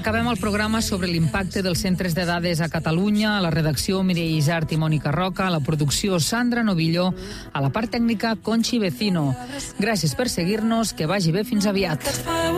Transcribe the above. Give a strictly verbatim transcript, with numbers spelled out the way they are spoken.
acabem el programa sobre l'impacte dels centres de dades a Catalunya. A la redacció, Mireia Isart i Mònica Roca. A la producció, Sandra Novillo. A la part tècnica, Conchi Vecino. Gràcies per seguir-nos. Que vagi bé. Fins aviat.